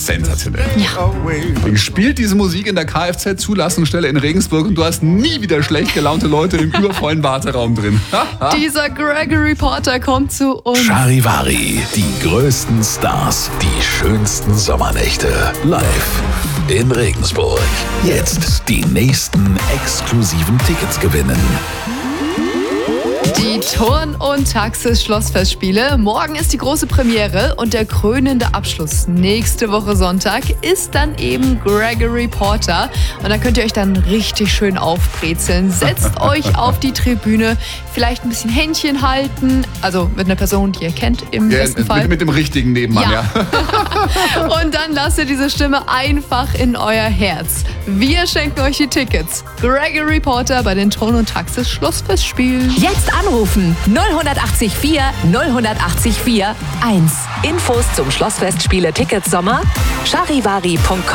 sensationell. Ja. Spielt diese Musik in der Kfz-Zulassungsstelle in Regensburg und du hast nie wieder schlecht gelaunte Leute im übervollen Warteraum drin. Dieser Gregory Porter kommt zu uns. Charivari, die größten Stars, die schönsten Sommernächte. Live in Regensburg. Jetzt die nächsten exklusiven Tickets gewinnen. Die Turn- und Taxis-Schlossfestspiele. Morgen ist die große Premiere und der krönende Abschluss nächste Woche Sonntag ist dann eben Gregory Porter. Und da könnt ihr euch dann richtig schön aufbrezeln. Setzt euch auf die Tribüne, vielleicht ein bisschen Händchen halten, also mit einer Person, die ihr kennt im besten Fall. Mit dem richtigen Nebenmann, ja. Und dann lasst ihr diese Stimme einfach in euer Herz. Wir schenken euch die Tickets. Gregory Porter bei den Turn- und Taxis-Schlossfestspielen. Jetzt anrufen 0184 0184 1. Infos zum Schlossfestspiele Tickets Sommer charivari.com.